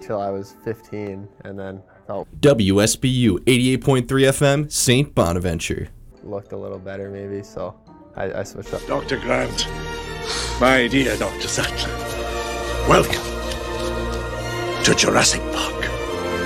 till I was 15, and then felt WSBU 88.3 FM, St. Bonaventure. looked a little better maybe, so I switched up. Dr. Grant, my dear Dr. Sattler, welcome to Jurassic Park.